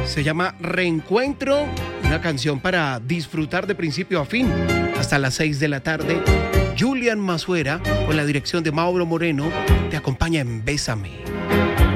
Se llama Reencuentro, una canción para disfrutar de principio a fin. Hasta las 6 de la tarde, Julian Masuera, con la dirección de Mauro Moreno, te acompaña en Bésame.